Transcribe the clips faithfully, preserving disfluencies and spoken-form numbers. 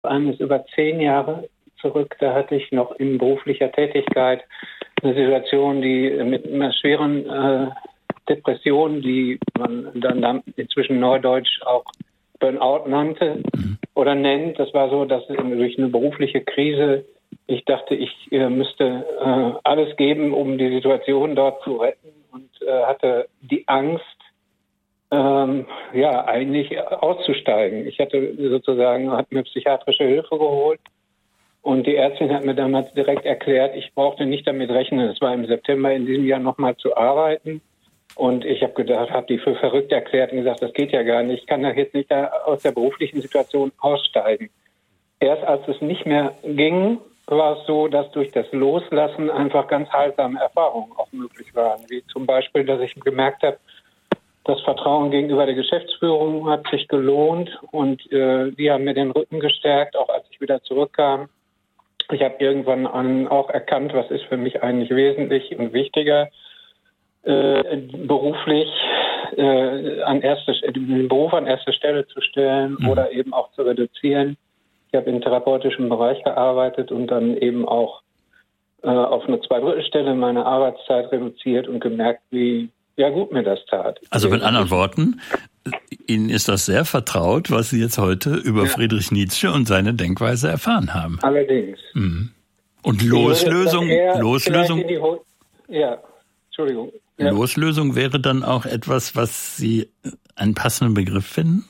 Eines über zehn Jahre zurück, da hatte ich noch in beruflicher Tätigkeit eine Situation, die mit einer schweren äh, Depression, die man dann inzwischen neudeutsch auch Burnout nannte mhm. oder nennt. Das war so, dass durch eine berufliche Krise ich dachte, ich äh, müsste äh, alles geben, um die Situation dort zu retten und äh, hatte die Angst, ähm, ja, eigentlich auszusteigen. Ich hatte sozusagen, hat mir psychiatrische Hilfe geholt und die Ärztin hat mir damals direkt erklärt, ich brauchte nicht damit rechnen, es war im September in diesem Jahr nochmal zu arbeiten. Und ich habe gedacht, habe die für verrückt erklärt und gesagt, das geht ja gar nicht, ich kann da jetzt nicht aus der beruflichen Situation aussteigen. Erst als es nicht mehr ging, war es so, dass durch das Loslassen einfach ganz heilsame Erfahrungen auch möglich waren. Wie zum Beispiel, dass ich gemerkt habe, das Vertrauen gegenüber der Geschäftsführung hat sich gelohnt und äh, die haben mir den Rücken gestärkt, auch als ich wieder zurückkam. Ich habe irgendwann an, auch erkannt, was ist für mich eigentlich wesentlich und wichtiger, äh, beruflich äh, an erste, den Beruf an erste Stelle zu stellen mhm. oder eben auch zu reduzieren. Ich habe im therapeutischen Bereich gearbeitet und dann eben auch äh, auf eine Zweidrittelstelle meine Arbeitszeit reduziert und gemerkt, wie ja gut mir das tat. Also mit anderen Worten, Ihnen ist das sehr vertraut, was Sie jetzt heute über ja. Friedrich Nietzsche und seine Denkweise erfahren haben. Allerdings. Mhm. Und Loslösung, Loslösung, Ho- ja, Entschuldigung. Ja. Loslösung wäre dann auch etwas, was Sie einen passenden Begriff finden?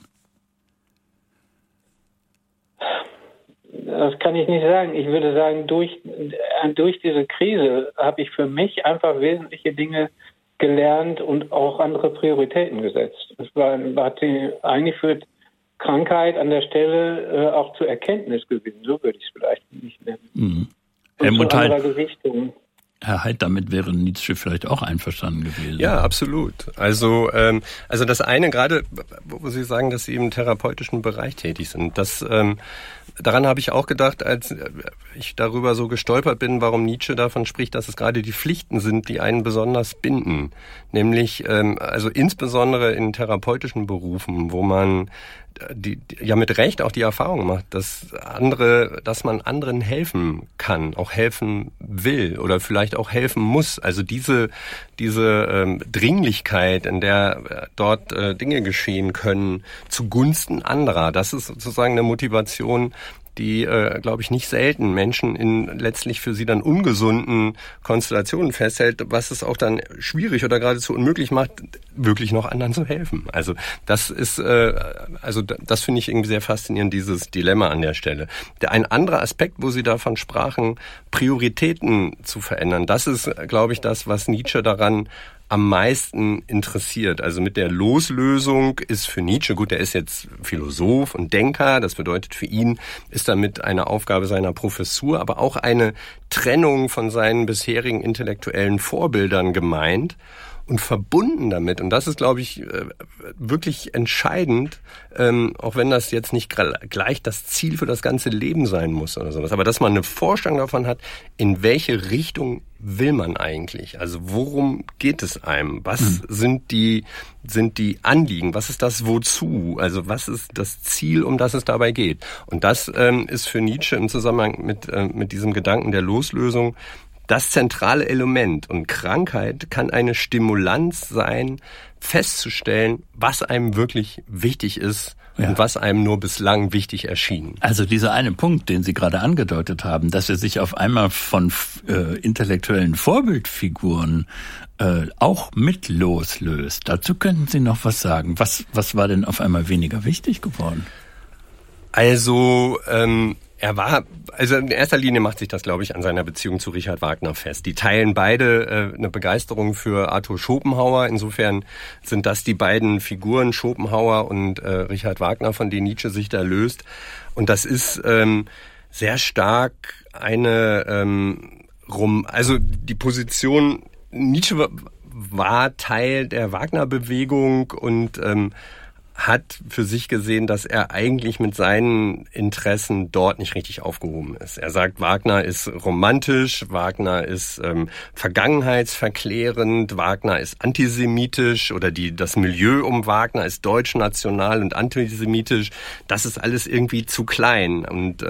Das kann ich nicht sagen. Ich würde sagen, durch, durch diese Krise habe ich für mich einfach wesentliche Dinge gelernt und auch andere Prioritäten gesetzt. Es war, war die, eigentlich führt Krankheit an der Stelle äh, auch zu Erkenntnisgewinn, so würde ich es vielleicht nicht nennen. Mhm. Und zu anderer Gewichtung. Herr Haidt, damit wäre Nietzsche vielleicht auch einverstanden gewesen. Ja, absolut. Also, ähm, also das eine, gerade wo Sie sagen, dass Sie im therapeutischen Bereich tätig sind, das, ähm, daran habe ich auch gedacht, als ich darüber so gestolpert bin, warum Nietzsche davon spricht, dass es gerade die Pflichten sind, die einen besonders binden. Nämlich, ähm, also insbesondere in therapeutischen Berufen, wo man die, die ja mit Recht auch die Erfahrung macht, dass andere, dass man anderen helfen kann, auch helfen will oder vielleicht auch helfen muss. Also diese diese ähm, Dringlichkeit, in der äh, dort äh, Dinge geschehen können zugunsten anderer, das ist sozusagen eine Motivation, die, äh, glaube ich, nicht selten Menschen in letztlich für sie dann ungesunden Konstellationen festhält, was es auch dann schwierig oder geradezu unmöglich macht, wirklich noch anderen zu helfen. Also das ist, äh, also das finde ich irgendwie sehr faszinierend, dieses Dilemma an der Stelle. Der, ein anderer Aspekt, wo Sie davon sprachen, Prioritäten zu verändern, das ist, glaube ich, das, was Nietzsche daran am meisten interessiert. Also mit der Loslösung ist für Nietzsche, gut, er ist jetzt Philosoph und Denker, das bedeutet für ihn ist damit eine Aufgabe seiner Professur, aber auch eine Trennung von seinen bisherigen intellektuellen Vorbildern gemeint und verbunden damit, und das ist, glaube ich, wirklich entscheidend, ähm, auch wenn das jetzt nicht gleich das Ziel für das ganze Leben sein muss oder sowas, aber dass man eine Vorstellung davon hat, in welche Richtung will man eigentlich? Also worum geht es einem? Was mhm. sind die sind die Anliegen? Was ist das Wozu? Also was ist das Ziel, um das es dabei geht? Und das ähm, ist für Nietzsche im Zusammenhang mit äh, mit diesem Gedanken der Loslösung das zentrale Element. Und Krankheit kann eine Stimulanz sein, festzustellen, was einem wirklich wichtig ist ja. und was einem nur bislang wichtig erschien. Also dieser eine Punkt, den Sie gerade angedeutet haben, dass er sich auf einmal von äh, intellektuellen Vorbildfiguren äh, auch mit loslöst. Dazu könnten Sie noch was sagen. Was, was war denn auf einmal weniger wichtig geworden? Also, ähm, er war, also in erster Linie macht sich das, glaube ich, an seiner Beziehung zu Richard Wagner fest. Die teilen beide äh, eine Begeisterung für Arthur Schopenhauer. Insofern sind das die beiden Figuren, Schopenhauer und äh, Richard Wagner, von denen Nietzsche sich da löst. Und das ist ähm, sehr stark eine, ähm, rum, also die Position, Nietzsche war Teil der Wagner-Bewegung und ähm, hat für sich gesehen, dass er eigentlich mit seinen Interessen dort nicht richtig aufgehoben ist. Er sagt, Wagner ist romantisch, Wagner ist ähm, vergangenheitsverklärend, Wagner ist antisemitisch oder die das Milieu um Wagner ist deutschnational und antisemitisch. Das ist alles irgendwie zu klein. Und